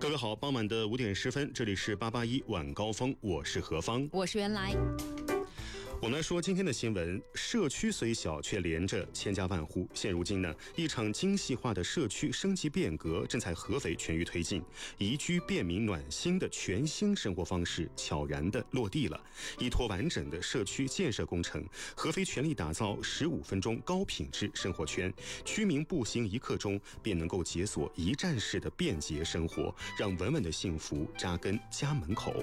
各位好，傍晚的5点10分，这里是881晚高峰，我是何芳， 我是袁来。 我们来说今天的新闻。社区虽小，却连着千家万户。现如今呢，一场精细化的社区升级变革正在合肥全域推进，宜居便民暖心的全新生活方式悄然地落地了。依托完整的社区建设工程，合肥全力打造15分钟高品质生活圈，居民步行1刻钟便能够解锁一站式的便捷生活，让稳稳的幸福扎根家门口。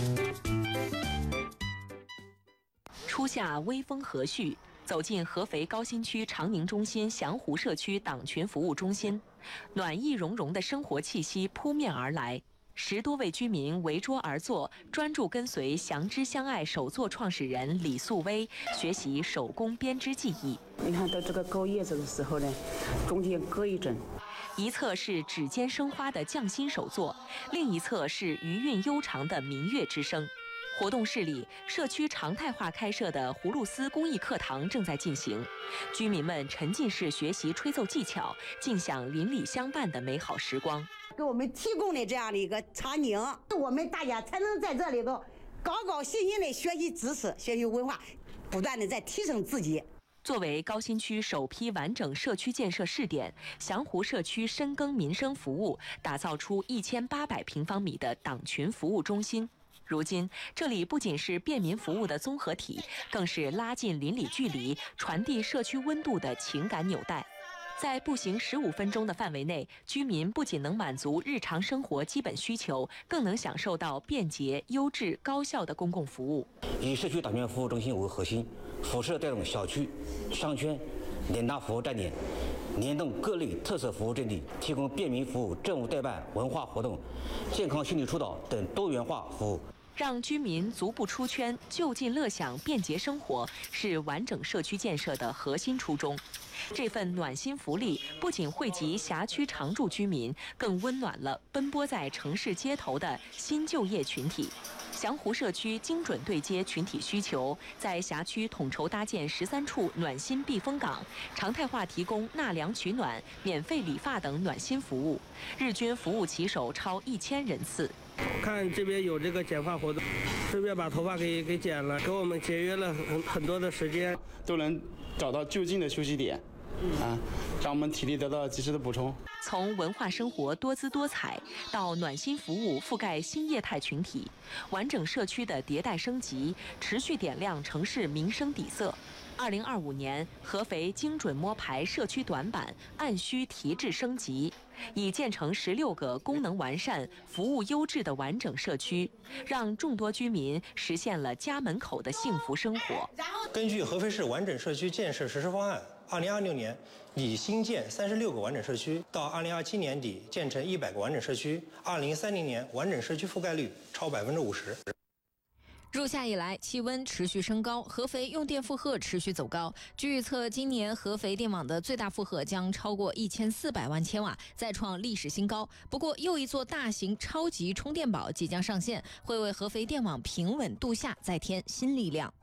初夏微风和煦，走进合肥高新区长宁中心祥湖社区党群服务中心，暖意融融的生活气息扑面而来。10多位居民围桌而坐，专注跟随祥知相爱手作创始人李素薇学习手工编织技艺。 你看到这个勾叶子的时候呢，中间割一针。 一侧是指尖生花的匠心手作，另一侧是余韵悠长的民乐之声。活动室里，社区常态化开设的葫芦丝工艺课堂正在进行，居民们沉浸式学习吹奏技巧，尽享邻里相伴的美好时光。 给我们提供的这样的一个场景，我们大家才能在这里头高高兴兴的学习知识、学习文化，不断的在提升自己。 作为高新区首批完整社区建设试点，祥湖社区深耕民生服务，打造出1800平方米的党群服务中心。如今，这里不仅是便民服务的综合体，更是拉近邻里距离、传递社区温度的情感纽带。在步行15分钟的范围内，居民不仅能满足日常生活基本需求，更能享受到便捷、优质、高效的公共服务。 以社区党群服务中心为核心，辐射带动小区、商圈联大服务站点，联动各类特色服务阵地，提供便民服务、政务代办、文化活动、健康心理疏导等多元化服务。 让居民足不出圈，就近乐享便捷生活，是完整社区建设的核心初衷。这份暖心福利不仅惠及辖区常住居民，更温暖了奔波在城市街头的新就业群体。祥湖社区精准对接群体需求，在辖区统筹搭建13处暖心避风港，常态化提供纳凉取暖、免费理发等暖心服务，日均服务骑手超1000人次。 看这边有这个剪发活动，顺便把头发给剪了，给我们节约了很多的时间， 都能找到就近的休息点，让我们体力得到及时的补充。 从文化生活多姿多彩到暖心服务覆盖新业态群体，完整社区的迭代升级，持续点亮城市民生底色。2025年，合肥精准摸排社区短板，按需提质升级，已建成16个功能完善、服务优质的完整社区，让众多居民实现了家门口的幸福生活。 根据合肥市完整社区建设实施方案，2026年拟新建36个完整社区，到2027年底建成100个完整社区，2030年完整社区覆盖率超50%。 入夏以来，气温持续升高，合肥用电负荷持续走高。据预测，今年合肥电网的最大负荷将超过1400万千瓦，再创历史新高。不过，又一座大型超级充电宝即将上线，会为合肥电网平稳度夏再添新力量。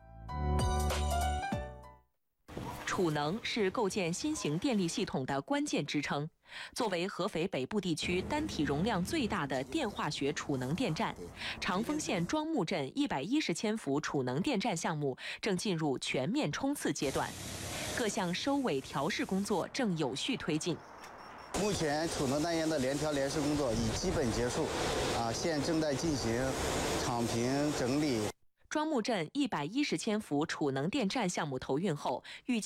储能是构建新型电力系统的关键支撑。作为合肥北部地区单体容量最大的电化学储能电站，长丰县庄木镇110千伏储能电站项目正进入全面冲刺阶段，各项收尾调试工作正有序推进。 目前储能单元的联调联试工作已基本结束，现正在进行厂评整理。 庄木镇110千伏储能电站项目投运后，预